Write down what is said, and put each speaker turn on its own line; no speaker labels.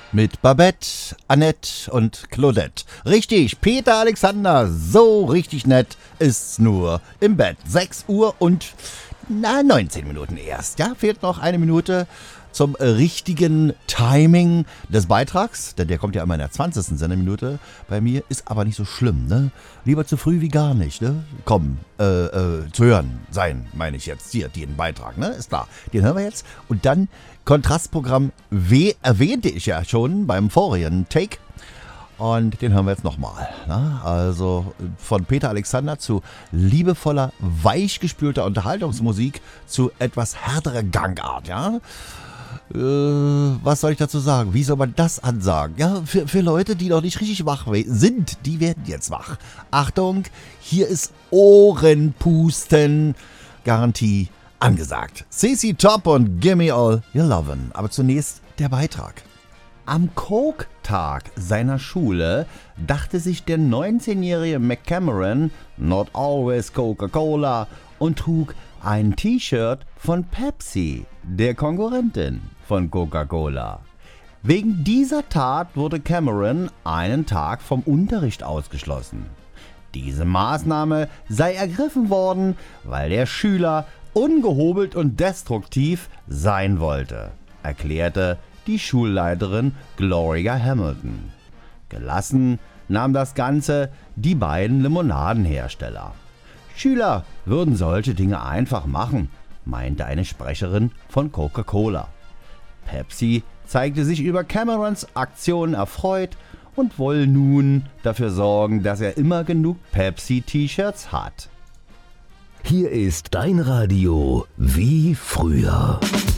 Mit Babette, Annette und Claudette. Richtig, Peter Alexander, so richtig nett ist's nur im Bett. 6 Uhr und 19 Minuten erst. Ja, fehlt noch eine Minute zum richtigen Timing des Beitrags, denn der kommt ja immer in der 20. Sendeminute. Bei mir ist aber nicht so schlimm, ne? Lieber zu früh wie gar nicht, ne? Komm, zu hören sein, meine ich jetzt. Hier, den Beitrag, ne? Ist klar. Den hören wir jetzt. Und dann Kontrastprogramm W erwähnte ich ja schon beim vorigen Take. Und den hören wir jetzt nochmal. Ne? Also von Peter Alexander zu liebevoller, weichgespülter Unterhaltungsmusik zu etwas härterer Gangart, ja? Was soll ich dazu sagen? Wie soll man das ansagen? Ja, für Leute, die noch nicht richtig wach sind, die werden jetzt wach. Achtung, hier ist Ohrenpusten Garantie angesagt. CC Top und Gimme All Your Lovin'. Aber zunächst der Beitrag. Am Coke-Tag seiner Schule dachte sich der 19-jährige McCameron, not always Coca-Cola, und trug ein T-Shirt von Pepsi, der Konkurrentin von Coca-Cola. Wegen dieser Tat wurde Cameron einen Tag vom Unterricht ausgeschlossen. Diese Maßnahme sei ergriffen worden, weil der Schüler ungehobelt und destruktiv sein wollte, erklärte die Schulleiterin Gloria Hamilton. Gelassen nahm das Ganze die beiden Limonadenhersteller. Schüler würden solche Dinge einfach machen, meinte eine Sprecherin von Coca-Cola. Pepsi zeigte sich über Camerons Aktion erfreut und wolle nun dafür sorgen, dass er immer genug Pepsi-T-Shirts hat.
Hier ist dein Radio wie früher.